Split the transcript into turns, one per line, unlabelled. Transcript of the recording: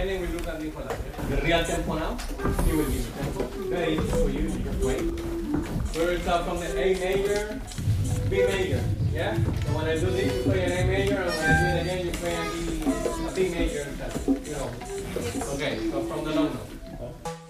and then we look at the real tempo now. He will give the tempo. Very easy for you. You just wait. We will start from the A major, B major. Yeah. So when I do this, you play an A major, and when I do it again, you play a B major.